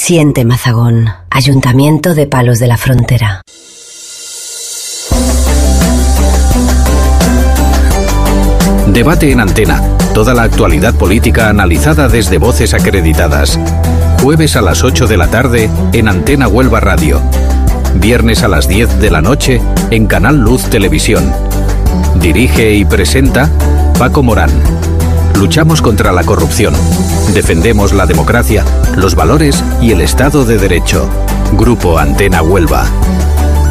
Siente Mazagón. Ayuntamiento de Palos de la Frontera. Debate en Antena. Toda la actualidad política analizada desde voces acreditadas. Jueves a las 8 de la tarde en Antena Huelva Radio. Viernes a las 10 de la noche en Canal Luz Televisión. Dirige y presenta Paco Morán. Luchamos contra la corrupción. Defendemos la democracia, los valores y el Estado de Derecho. Grupo Antena Huelva.